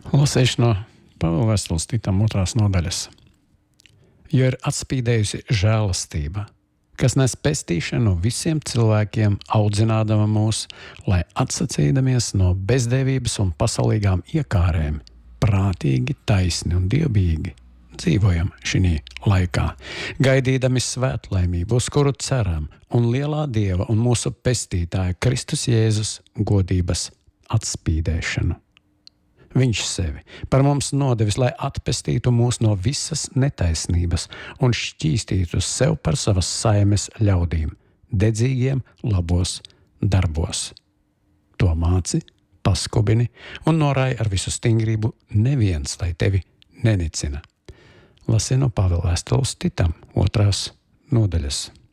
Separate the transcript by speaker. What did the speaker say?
Speaker 1: Lasīšu no Pāvila vēstules Titam 2. nodaļas. Jo ir atspīdējusi žēlastība, kas nes pestīšanu no visiem cilvēkiem, audzinādama mūs, lai atsacīdamies no bezdevības un pasaulīgām iekārēm, prātīgi, taisni un dievbijīgi dzīvojam šī laikā, gaidīdami svētlaimību, uz kuru ceram, un lielā Dieva un mūsu pestītāja Kristus Jēzus godības atspīdēšanu. Viņš sevi par mums nodevis, lai atpestītu mūs no visas netaisnības un šķīstītu sev par savas saimes ļaudīm, dedzīgiem labos darbos. To māci, paskubini un norāja ar visu stingrību neviens, lai tevi nenicina. Lasīju no Pāvila vēstules Titam 2. nodaļas.